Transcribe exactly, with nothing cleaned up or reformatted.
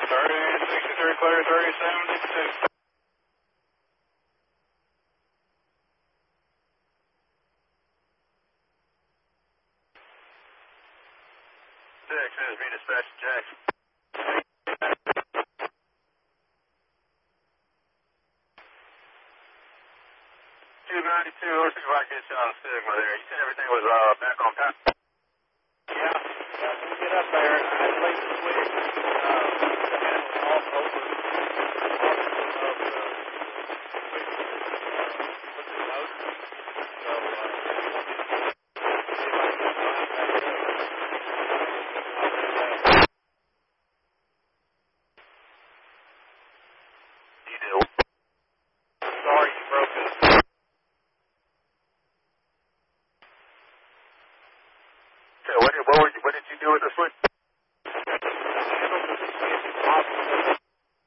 thirty sixty-three, clear thirty seventy-two. Six, this is me dispatch Jackson. two ninety-two, let's see if I can get you on Sigma there. You said everything was uh, back on path? Yeah, yeah, when we get up there, I had to leave the switch. Uh, the handle off over the of the switch with the, uh, with the motor. So, uh, if you want me to see if I can get mine back up, I'll do that. You do? Sorry, you broke it. What did, what, were you, what did you do with the switch? I handled the switch off of the